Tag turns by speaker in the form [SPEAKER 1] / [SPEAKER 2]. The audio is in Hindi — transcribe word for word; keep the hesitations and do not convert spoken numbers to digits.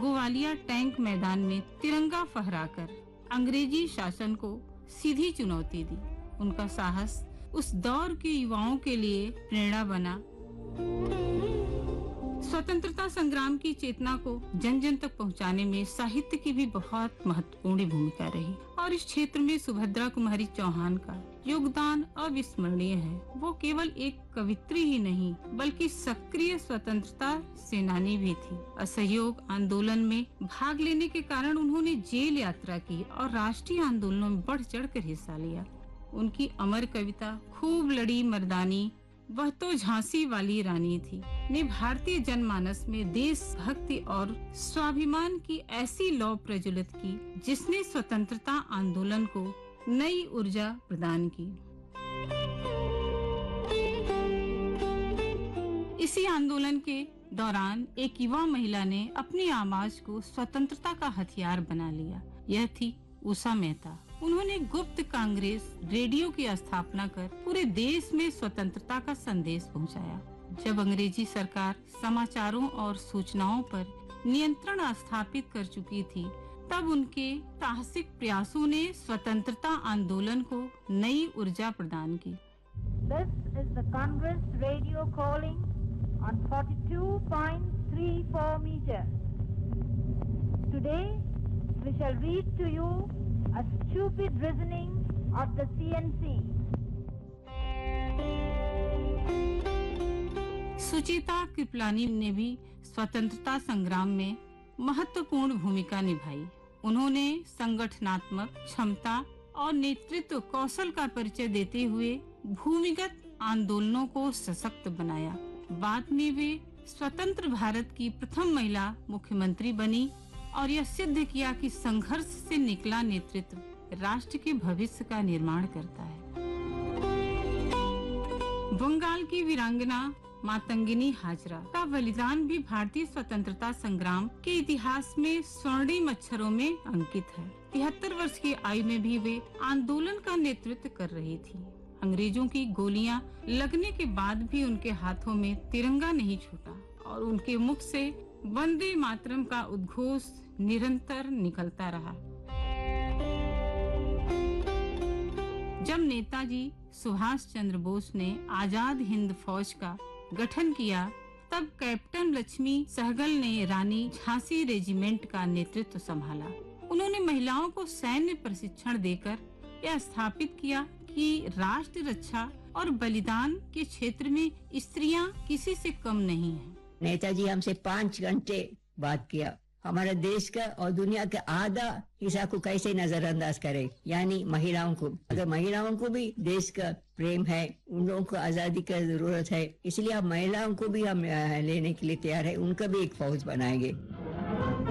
[SPEAKER 1] गोवालिया टैंक मैदान में तिरंगा फहराकर अंग्रेजी शासन को सीधी चुनौती दी। उनका साहस उस दौर के युवाओं के लिए प्रेरणा बना। स्वतंत्रता संग्राम की चेतना को जन जन तक पहुंचाने में साहित्य की भी बहुत महत्वपूर्ण भूमिका रही और इस क्षेत्र में सुभद्रा कुमारी चौहान का योगदान अविस्मरणीय है। वो केवल एक कवित्री ही नहीं बल्कि सक्रिय स्वतंत्रता सेनानी भी थी। असहयोग आंदोलन में भाग लेने के कारण उन्होंने जेल यात्रा की और राष्ट्रीय आंदोलनों में बढ़ चढ़ कर हिस्सा लिया। उनकी अमर कविता खूब लड़ी मर्दानी वह तो झांसी वाली रानी थी ने भारतीय जनमानस में देशभक्ति और स्वाभिमान की ऐसी लौ प्रज्वलित की जिसने स्वतंत्रता आंदोलन को नई ऊर्जा प्रदान की। इसी आंदोलन के दौरान एक युवा महिला ने अपनी आवाज को स्वतंत्रता का हथियार बना लिया। यह थी उषा मेहता। उन्होंने गुप्त कांग्रेस रेडियो की स्थापना कर पूरे देश में स्वतंत्रता का संदेश पहुंचाया। जब अंग्रेजी सरकार समाचारों और सूचनाओं पर नियंत्रण स्थापित कर चुकी थी, तब उनके साहसिक प्रयासों ने स्वतंत्रता आंदोलन को नई ऊर्जा प्रदान की।
[SPEAKER 2] This is the Congress radio calling on forty-two point three four meter. Today we shall read to you a stupid reasoning of the C N C.
[SPEAKER 1] सुचिता कृपलानी ने भी स्वतंत्रता संग्राम में महत्वपूर्ण भूमिका निभाई। उन्होंने संगठनात्मक क्षमता और नेतृत्व कौशल का परिचय देते हुए भूमिगत आंदोलनों को सशक्त बनाया। बाद में वे स्वतंत्र भारत की प्रथम महिला मुख्यमंत्री बनी और यह सिद्ध किया कि संघर्ष से निकला नेतृत्व राष्ट्र के भविष्य का निर्माण करता है। बंगाल की वीरांगना मातंगिनी हाजरा का बलिदान भी भारतीय स्वतंत्रता संग्राम के इतिहास में स्वर्णिम अक्षरों में अंकित है। तिहत्तर वर्ष की आयु में भी वे आंदोलन का नेतृत्व कर रही थी। अंग्रेजों की गोलियां लगने के बाद भी उनके हाथों में तिरंगा नहीं छूटा और उनके मुख से वंदे मातरम का उद्घोष निरंतर निकलता रहा। जब नेताजी सुभाष चंद्र बोस ने आजाद हिंद फौज का गठन किया, तब कैप्टन लक्ष्मी सहगल ने रानी झांसी रेजिमेंट का नेतृत्व संभाला। उन्होंने महिलाओं को सैन्य प्रशिक्षण देकर यह स्थापित किया कि राष्ट्र रक्षा और बलिदान के क्षेत्र में स्त्रियां किसी से कम नहीं हैं।
[SPEAKER 3] नेताजी हमसे पाँच घंटे बात किया। हमारे देश का और दुनिया के आधा हिस्सा को कैसे नजरअंदाज करें, यानी महिलाओं को। अगर महिलाओं को भी देश का प्रेम है, उन लोगों को आजादी की जरूरत है, इसलिए अब महिलाओं को भी हम लेने के लिए तैयार है। उनका भी एक फौज बनाएंगे।